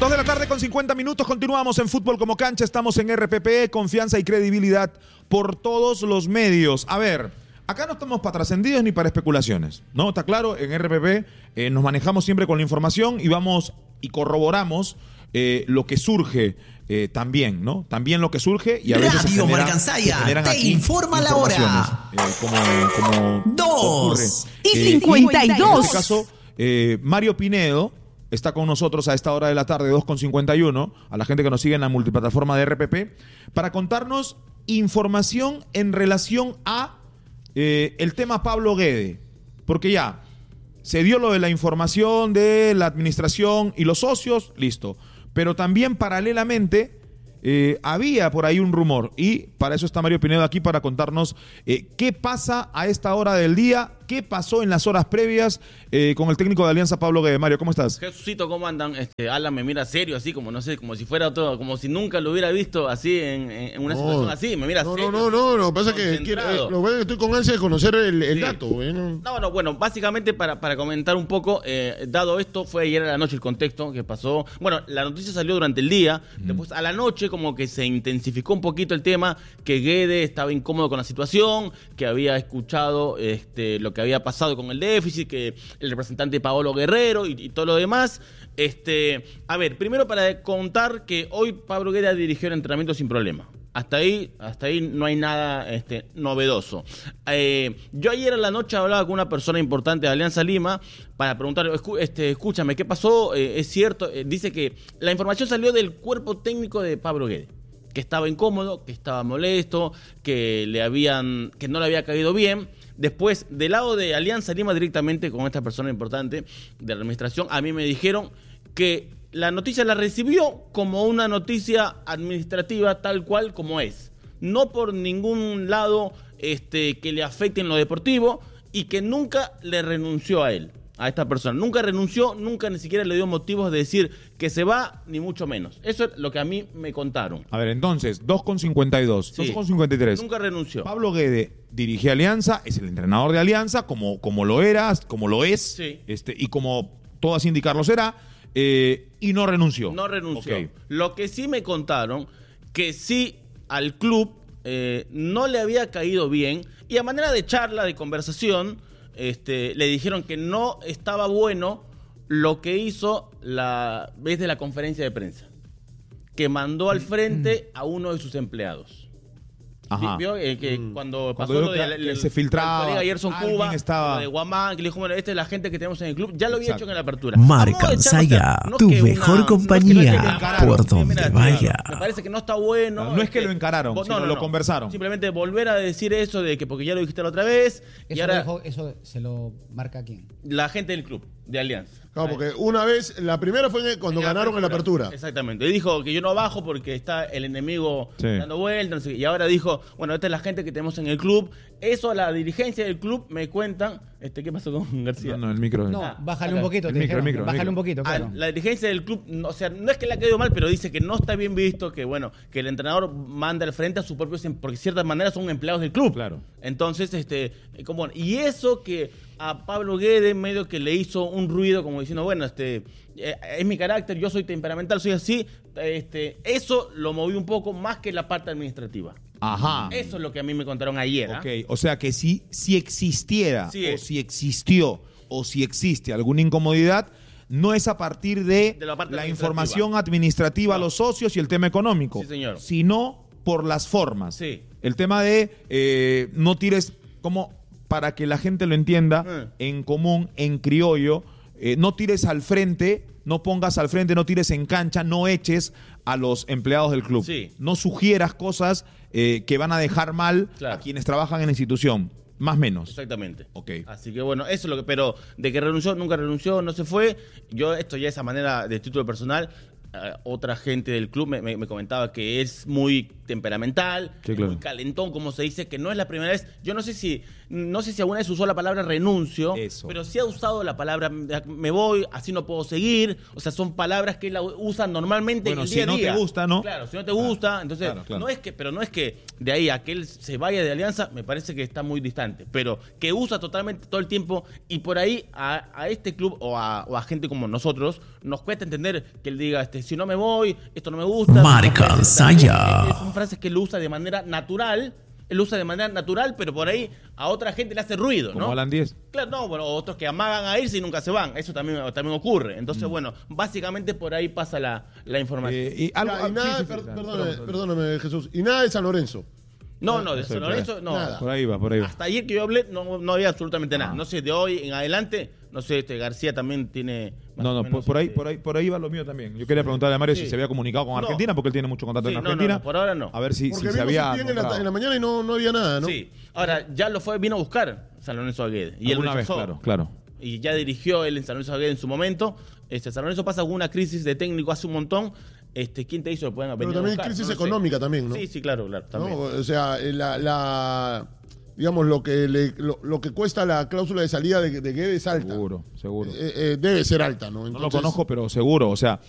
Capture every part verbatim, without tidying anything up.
Dos de la tarde con cincuenta minutos, continuamos en Fútbol como Cancha, estamos en R P P, confianza y credibilidad por todos los medios. A ver, acá no estamos para trascendidos ni para especulaciones, ¿no? Está claro, en R P P eh, nos manejamos siempre con la información y vamos y corroboramos eh, lo que surge eh, también, ¿no? También lo que surge y a veces Radio se genera, Marcansaya se generan te aquí informa la hora. Eh, como, como Dos ocurre. y cincuenta y dos. En este caso, eh, Mario Pinedo está con nosotros a esta hora de la tarde, dos con cincuenta y uno, a la gente que nos sigue en la multiplataforma de R P P, para contarnos información en relación a eh, el tema Pablo Guede. Porque ya se dio lo de la información de la administración y los socios, listo. Pero también paralelamente eh, había por ahí un rumor y para eso está Mario Pinedo aquí para contarnos eh, qué pasa a esta hora del día, qué pasó en las horas previas eh, con el técnico de Alianza Pablo Guede. Mario, ¿cómo estás? Jesucito, ¿cómo andan? Este, Alan me mira serio, así como no sé, como si fuera todo, como si nunca lo hubiera visto así en, en una no, situación así, me mira no, serio. No, no, no, lo que pasa es que, quiero, eh, lo bueno es que estoy con ansia de conocer el, el sí. dato. Bueno. No, no, bueno, básicamente para, para comentar un poco, eh, dado esto, fue ayer a la noche el contexto que pasó. Bueno, la noticia salió durante el día, mm. después a la noche como que se intensificó un poquito el tema, que Guede estaba incómodo con la situación, que había escuchado este, lo que había pasado con el déficit, que el representante Paolo Guerrero y, y todo lo demás. Este, a ver, primero para contar que hoy Pablo Guede dirigió el entrenamiento sin problema. Hasta ahí, hasta ahí no hay nada este, novedoso. Eh, yo ayer a la noche hablaba con una persona importante de Alianza Lima para preguntar, escu este, escúchame, ¿qué pasó? Eh, es cierto, eh, dice que la información salió del cuerpo técnico de Pablo Guede, que estaba incómodo, que estaba molesto, que le habían, que no le había caído bien. Después, del lado de Alianza Lima, directamente con esta persona importante de la administración, a mí me dijeron que la noticia la recibió como una noticia administrativa tal cual como es. No por ningún lado este, que le afecte en lo deportivo y que nunca le renunció a él, a esta persona. Nunca renunció, nunca ni siquiera le dio motivos de decir que se va, ni mucho menos. Eso es lo que a mí me contaron. A ver, entonces, dos con cincuenta y dos, sí. dos con cincuenta y tres. Nunca renunció. Pablo Guede dirige Alianza, es el entrenador de Alianza, como, como lo era, como lo es, sí. este, y como todo así indicar lo será, eh, y no renunció. No renunció. Okay. Lo que sí me contaron, que sí al club eh, no le había caído bien, y a manera de charla, de conversación, este, le dijeron que no estaba bueno lo que hizo la vez de la conferencia de prensa, que mandó al frente a uno de sus empleados. Ajá. ¿Vio? Eh, que mm. cuando pasó cuando lo de que el, se filtraba, el colega Gerson Cuba, estaba... lo de Guamán, que le dijo, bueno, esta es la gente que tenemos en el club, ya lo había Exacto. hecho en la apertura. Marcansaya, no tu mejor una, compañía, no es que por donde mira, vaya. Me parece que no está bueno. No, no es que, que lo encararon, no, sino no, lo no. conversaron. Simplemente volver a decir eso de que porque ya lo dijiste la otra vez. Eso, y ahora, dijo, eso se lo marca quién. La gente del club, de Alianza. Claro, porque una vez, la primera fue cuando en ganaron en la apertura. Exactamente. Y dijo que yo no bajo porque está el enemigo sí. dando vueltas. No sé, y ahora dijo, bueno, esta es la gente que tenemos en el club. Eso, la dirigencia del club me cuentan. Este, ¿Qué pasó con García? No, no, el micro. No, ah, bájale acá. un poquito. El micro, el micro, bájale el un poquito, claro. Ah, la dirigencia del club, no, o sea, no es que le ha caído mal, pero dice que no está bien visto que, bueno, que el entrenador manda al frente a sus propios, porque de cierta manera son empleados del club. Claro. Entonces, este, como, y eso que a Pablo Guede medio que le hizo un ruido como diciendo, bueno, este, eh, es mi carácter, yo soy temperamental, soy así, este, eso lo movió un poco más que la parte administrativa. Ajá. Eso es lo que a mí me contaron ayer. ¿eh? Ok, o sea que si, si existiera, sí o si existió, o si existe alguna incomodidad, no es a partir de, de la, parte la información administrativa no. a los socios y el tema económico, sí, señor. sino por las formas. Sí. El tema de eh, no tires, como para que la gente lo entienda, eh. en común, en criollo, eh, no tires al frente, no pongas al frente, no tires en cancha, no eches a los empleados del club. Sí. No sugieras cosas eh, que van a dejar mal claro. a quienes trabajan en la institución. Más o menos. Exactamente. Okay. Así que bueno, eso es lo que... Pero de que renunció, nunca renunció, no se fue. Yo, esto ya esa manera de título personal, uh, otra gente del club me, me, me comentaba que es muy temperamental, sí, claro. muy calentón, como se dice, que no es la primera vez. Yo no sé si no sé si alguna vez usó la palabra renuncio, eso. pero sí ha usado la palabra me voy, así no puedo seguir. O sea, son palabras que él usa normalmente bueno, en el si día a no día. te gusta, ¿no? Claro, si no te gusta, claro, entonces claro, claro. no es que, pero no es que de ahí a que él se vaya de Alianza, me parece que está muy distante, pero que usa totalmente todo el tiempo y por ahí a, a este club o a, o a gente como nosotros nos cuesta entender que él diga este si no me voy, esto no me gusta. Marca Saya. Son frases que él usa de manera natural. Él usa de manera natural, pero por ahí a otra gente le hace ruido, ¿no? Como Alan Díez. Claro, no, bueno, otros que amagan a irse y nunca se van. Eso también, también ocurre. Entonces, mm. bueno, básicamente por ahí pasa la, la información. Eh, y algo, ya, y nada, sí, sí, per, sí, perdóname, perdón, perdóname, Jesús. Y nada de San Lorenzo. No, no, de San Lorenzo, no. Nada. Por ahí va, por ahí va. Hasta ayer que yo hablé no, no había absolutamente nada. Ah. No sé, de hoy en adelante, no sé, este García también tiene... No, no, por, por ahí, por ahí, por ahí va lo mío también. Yo quería preguntarle a Mario Sí. si se había comunicado con No. Argentina, porque él tiene mucho contacto Sí, en no, Argentina. no, no, por ahora no. A ver si, Porque si se vimos había. a Septién en la, nombrado. en la mañana y no, no había nada, ¿no? Sí. Ahora, ya lo fue, vino a buscar San Lorenzo Aguede. Y él Alguna vez, rechazó. claro, claro. Y ya dirigió él en San Lorenzo Aguede en su momento. Este, San Lorenzo pasa con una crisis de técnico hace un montón. Este, ¿quién te hizo? Pueden Pero venir a también buscar, crisis no lo sé. económica también, ¿no? Sí, sí, claro, claro. También. ¿No? O sea, la, la digamos lo que le, lo, lo que cuesta la cláusula de salida de, de Guedes es alta. Seguro, seguro. Eh, eh, debe ser alta, ¿no? No Entonces, lo conozco, pero seguro. O sea,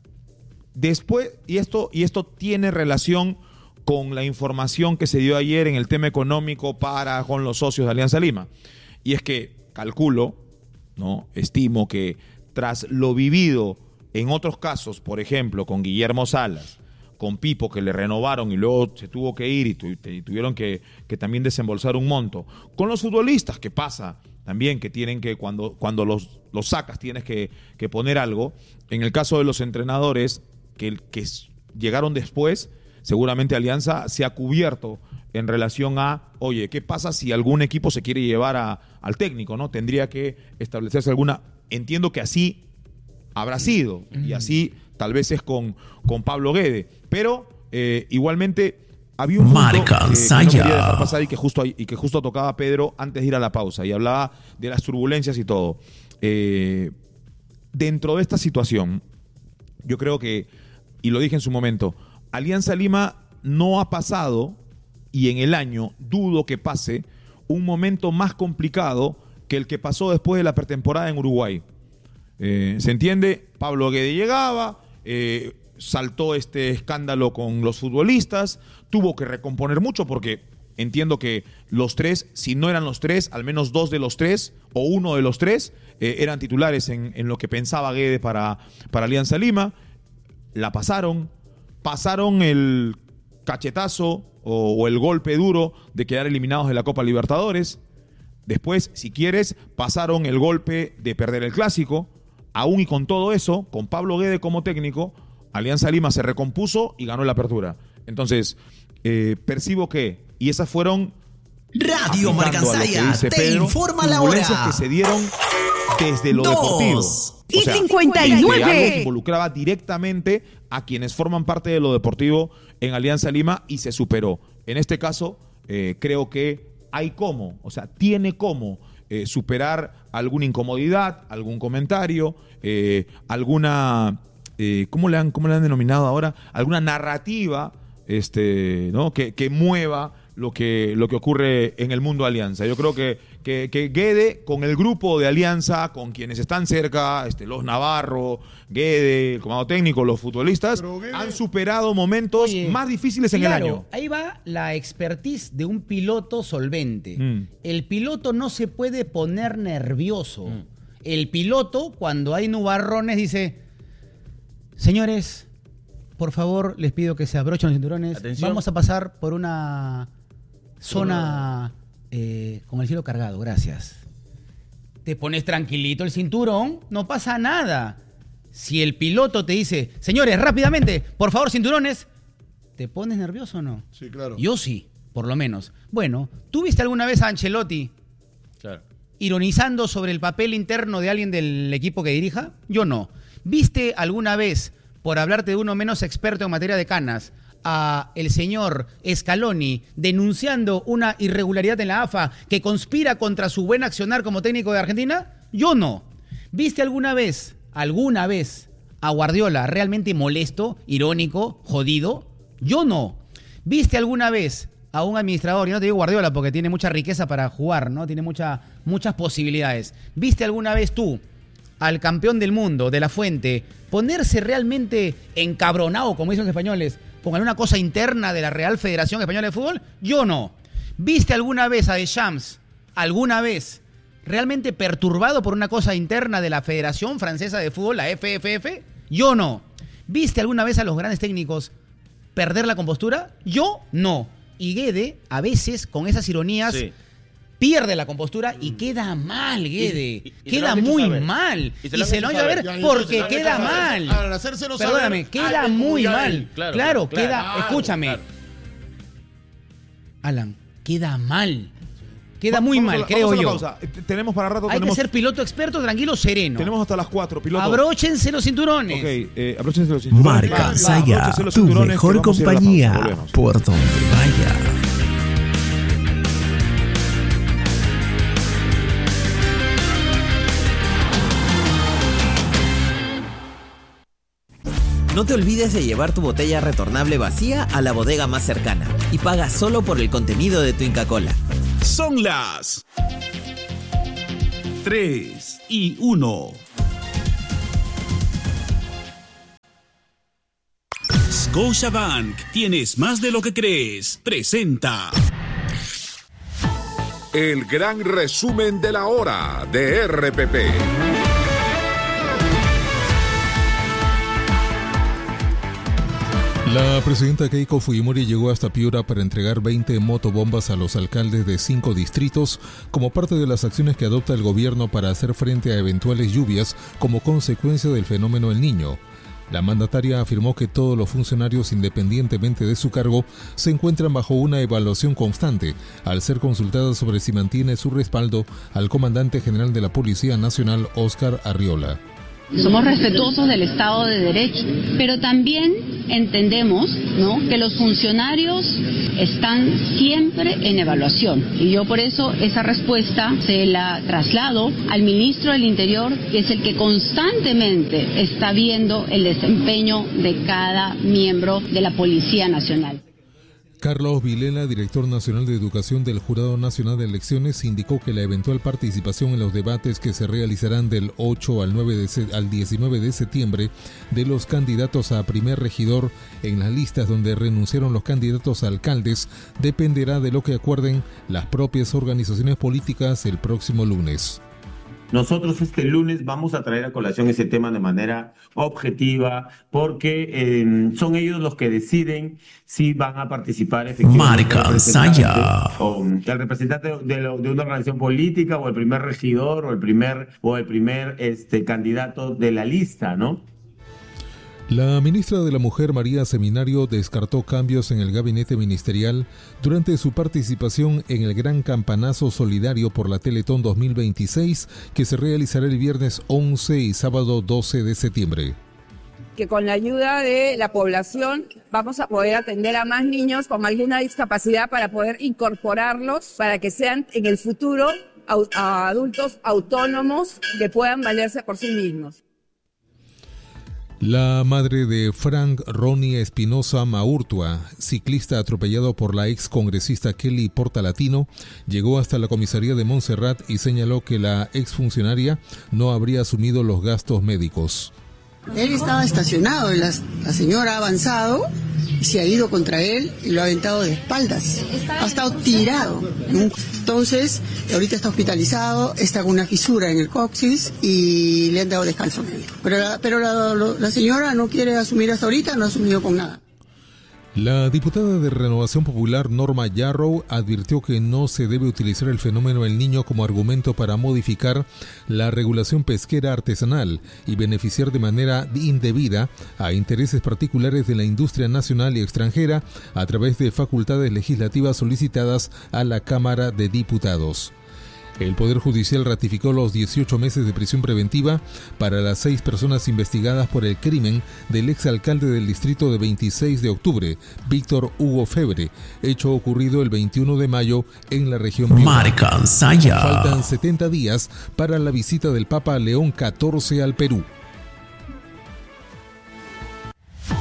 después, y esto, y esto tiene relación con la información que se dio ayer en el tema económico para con los socios de Alianza Lima. Y es que calculo, ¿no? Estimo que tras lo vivido en otros casos, por ejemplo, con Guillermo Salas, con Pipo, que le renovaron y luego se tuvo que ir y, tu, y tuvieron que, que también desembolsar un monto. Con los futbolistas, que pasa también que tienen que, cuando, cuando los, los sacas, tienes que, que poner algo. En el caso de los entrenadores que, que llegaron después, seguramente Alianza se ha cubierto en relación a, oye, ¿qué pasa si algún equipo se quiere llevar a, al técnico, ¿no? Tendría que establecerse alguna... Entiendo que así habrá sido, y así tal vez es con, con Pablo Guede, pero eh, igualmente había un punto Marca eh, que no Saya. quería dejar pasar y que, justo, y que justo tocaba Pedro antes de ir a la pausa, y hablaba de las turbulencias y todo. Eh, dentro de esta situación, yo creo que, y lo dije en su momento, Alianza Lima no ha pasado, y en el año dudo que pase, un momento más complicado que el que pasó después de la pretemporada en Uruguay. Eh, ¿Se entiende? Pablo Guede llegaba, eh, saltó este escándalo con los futbolistas, tuvo que recomponer mucho porque entiendo que los tres, si no eran los tres, al menos dos de los tres o uno de los tres eh, eran titulares en, en lo que pensaba Guede para, para Alianza Lima. La pasaron, pasaron el cachetazo o, o el golpe duro de quedar eliminados de la Copa Libertadores. Después, si quieres, pasaron el golpe de perder el Clásico. Aún y con todo eso, con Pablo Guede como técnico, Alianza Lima se recompuso y ganó la apertura. Entonces, eh, percibo que, y esas fueron... Radio Marca Saya te Pedro, informa la turbulencias hora. que se dieron desde lo Dos deportivo. y O sea, cincuenta y que nueve. algo que involucraba directamente a quienes forman parte de lo deportivo en Alianza Lima y se superó. En este caso, eh, creo que hay cómo, o sea, tiene cómo eh, superar alguna incomodidad, algún comentario, eh, alguna, eh, ¿cómo le han, cómo le han denominado ahora? Alguna narrativa, este, ¿no? que, que mueva lo que, lo que ocurre en el mundo de Alianza. Yo creo que, que, que Guede, con el grupo de Alianza, con quienes están cerca, este, los Navarro, Guede, el comando técnico, los futbolistas, Guede... han superado momentos Oye, más difíciles en claro, el año. Ahí va la expertise de un piloto solvente. Mm. El piloto no se puede poner nervioso. Mm. El piloto, cuando hay nubarrones, dice: señores, por favor, les pido que se abrochen los cinturones. Atención. Vamos a pasar por una zona eh, con el cielo cargado, gracias. Te pones tranquilito el cinturón, no pasa nada. Si el piloto te dice: señores, rápidamente, por favor, cinturones, ¿te pones nervioso o no? Sí, claro. Yo sí, por lo menos. Bueno, ¿tú viste alguna vez a Ancelotti Claro. ironizando sobre el papel interno de alguien del equipo que dirija? Yo no. ¿Viste alguna vez, por hablarte de uno menos experto en materia de canas, a el señor Scaloni denunciando una irregularidad en la A F A que conspira contra su buen accionar como técnico de Argentina? Yo no. ¿Viste alguna vez, alguna vez, a Guardiola realmente molesto, irónico, jodido? Yo no. ¿Viste alguna vez a un administrador, y no te digo Guardiola porque tiene mucha riqueza para jugar, ¿no? Tiene mucha, muchas posibilidades. ¿Viste alguna vez tú al campeón del mundo, de La Fuente, ponerse realmente encabronado, como dicen los españoles, con alguna cosa interna de la Real Federación Española de Fútbol? Yo no. ¿Viste alguna vez a Deschamps, alguna vez, realmente perturbado por una cosa interna de la Federación Francesa de Fútbol, la F F F? Yo no. ¿Viste alguna vez a los grandes técnicos perder la compostura? Yo no. Y Guede, a veces, con esas ironías, sí. pierde la compostura y queda mal, Guede. Y, y, y queda muy saber. mal. Y se lo, y se lo han hecho saber, saber porque ya, queda mal. Al hacérselo Perdóname, saber, queda muy mal. Claro, claro, claro queda... Claro, escúchame. Claro. Alan, queda mal. Queda muy vamos mal, la, creo yo. Pausa. Tenemos para rato. Hay tenemos... que ser piloto experto, tranquilo, sereno. Tenemos hasta las cuatro, piloto. Abróchense los cinturones. Ok, eh, abróchense los cinturones. Marca Saya, tu mejor compañía por donde vaya. No te olvides de llevar tu botella retornable vacía a la bodega más cercana y paga solo por el contenido de tu Inca Kola. Son las tres y uno. Scotiabank, tienes más de lo que crees. Presenta el gran resumen de la hora de R P P. La presidenta Keiko Fujimori llegó hasta Piura para entregar veinte motobombas a los alcaldes de cinco distritos como parte de las acciones que adopta el gobierno para hacer frente a eventuales lluvias como consecuencia del fenómeno El Niño. La mandataria afirmó que todos los funcionarios, independientemente de su cargo, se encuentran bajo una evaluación constante al ser consultada sobre si mantiene su respaldo al comandante general de la Policía Nacional, Óscar Arriola. Somos respetuosos del Estado de Derecho, pero también entendemos, ¿no?, que los funcionarios están siempre en evaluación. Y yo por eso esa respuesta se la traslado al ministro del Interior, que es el que constantemente está viendo el desempeño de cada miembro de la Policía Nacional. Carlos Vilela, director nacional de Educación del Jurado Nacional de Elecciones, indicó que la eventual participación en los debates que se realizarán del ocho al, nueve de, al diecinueve de septiembre de los candidatos a primer regidor en las listas donde renunciaron los candidatos a alcaldes dependerá de lo que acuerden las propias organizaciones políticas el próximo lunes. Nosotros este lunes vamos a traer a colación ese tema de manera objetiva porque eh, son ellos los que deciden si van a participar efectivamente. Marca Saya. O el representante de, lo, de una organización política o el primer regidor o el primer o el primer este candidato de la lista, ¿no? La ministra de la Mujer, María Seminario, descartó cambios en el gabinete ministerial durante su participación en el Gran Campanazo Solidario por la Teletón dos mil veintiséis, que se realizará el viernes once y sábado doce de septiembre. Que con la ayuda de la población vamos a poder atender a más niños con alguna discapacidad para poder incorporarlos, para que sean en el futuro adultos autónomos que puedan valerse por sí mismos. La madre de Frank Ronnie Espinosa Maurtua, ciclista atropellado por la ex congresista Kelly Portalatino, llegó hasta la comisaría de Montserrat y señaló que la exfuncionaria no habría asumido los gastos médicos. Él estaba estacionado, la, la señora ha avanzado y se ha ido contra él y lo ha aventado de espaldas. Ha estado tirado. Entonces, ahorita está hospitalizado, está con una fisura en el coxis y le han dado descanso médico. Pero, la, pero la, la señora no quiere asumir hasta ahorita, no ha asumido con nada. La diputada de Renovación Popular Norma Yarrow advirtió que no se debe utilizar el fenómeno El Niño como argumento para modificar la regulación pesquera artesanal y beneficiar de manera indebida a intereses particulares de la industria nacional y extranjera a través de facultades legislativas solicitadas a la Cámara de Diputados. El Poder Judicial ratificó los dieciocho meses de prisión preventiva para las seis personas investigadas por el crimen del exalcalde del distrito de veintiséis de octubre, Víctor Hugo Febre, hecho ocurrido el veintiuno de mayo en la región Piura. Marca Saya. Faltan setenta días para la visita del Papa León catorce al Perú.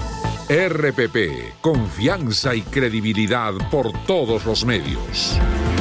R P P, confianza y credibilidad por todos los medios.